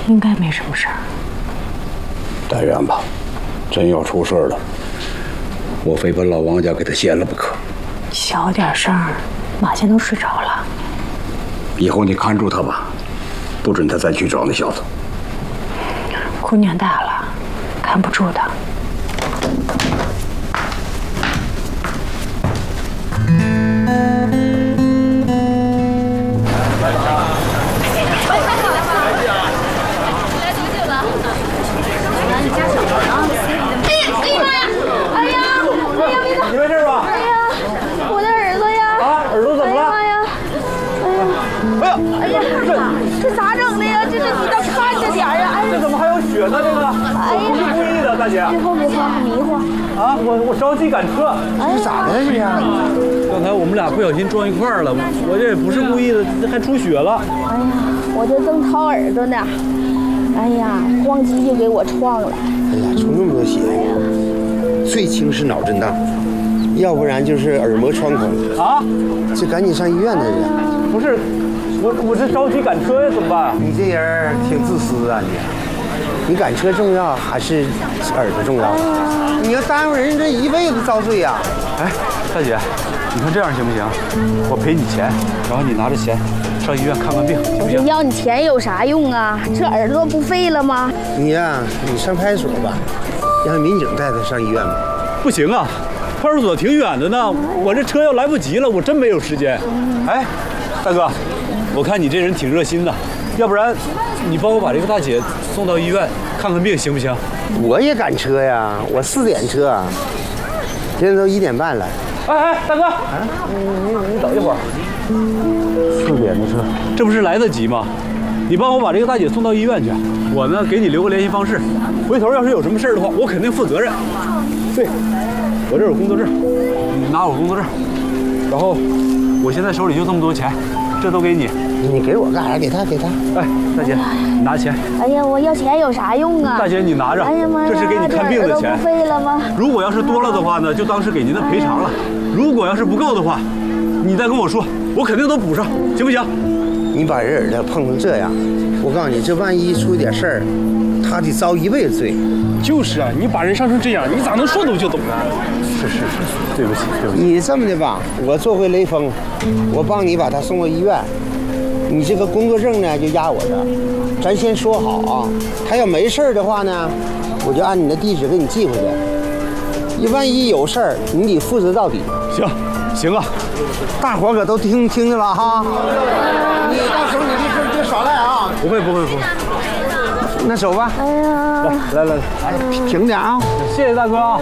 应该没什么事儿。 但愿吧，真要出事了，我非把老王家给他掀了不可。 小点声，马先都睡着了。 以后你看住他吧，不准他再去找那小子。 姑娘大了，看不住她。 你没事吧？ 哎呀，我的耳朵呀！ 啊，耳朵怎么了？ 哎呀，哎呀，这咋整的呀？这你倒看着点呀！哎呀， 这怎么还有血呢？这个，我不是故意的，大姐。 别慌别慌，迷糊。 啊，我着急赶车。 这咋的这呀？刚才我们俩不小心撞一块儿了，我这也不是故意的，这还出血了。 哎呀，我这正掏耳朵呢，哎呀，咣叽就给我撞了。 哎呀，出那么多血，最轻是脑震荡，要不然就是耳膜穿孔。 啊， 这赶紧上医院的人。 不是，我这着急赶车呀，怎么办？ 你这人挺自私啊你赶车重要还是耳朵重要？你要耽误人这一辈子遭罪呀！ 哎，大姐，你看这样行不行？我赔你钱，然后你拿着钱上医院看看病，行不行？ 要你钱有啥用啊？这耳朵不废了吗？ 你呀，你上派出所吧，让民警带他上医院吧。 不行啊，派出所挺远的呢，我这车要来不及了，我真没有时间。哎，大哥，我看你这人挺热心的，要不然你帮我把这个大姐送到医院看看病，行不行？ 我也赶车呀，我4点车，现在都1点半了。 哎，大哥，你等一会儿，4点的车，这不是来得及吗？你帮我把这个大姐送到医院去，我呢给你留个联系方式，回头要是有什么事的话，我肯定负责任。对，我这有工作证，你拿我工作证，然后我现在手里就这么多钱，这都给你。 你给我干啥？给他。 哎，大姐，你拿钱。 哎呀，我要钱有啥用啊？ 大姐，你拿着， 哎呀妈呀， 这是给你看病的钱。 这耳朵不废了吗？ 如果要是多了的话呢，就当是给您的赔偿了；如果要是不够的话，你再跟我说，我肯定都补上，行不行？ 你把人耳朵碰成这样，我告诉你，这万一出一点事儿，他得遭一辈子罪。 就是啊，你把人伤成这样，你咋能说懂就懂呢？ 是，对不起。 你这么的吧，我做回雷锋，我帮你把他送到医院，你这个工作证呢就压我这儿，咱先说好啊。他要没事儿的话呢，我就按你的地址给你寄回去。你万一有事儿，你得负责到底。 行啊， 大伙可都听见了哈。你到时候你别耍赖啊。 不会。 那走吧。 哎呀， 来， 停点啊。 谢谢大哥啊。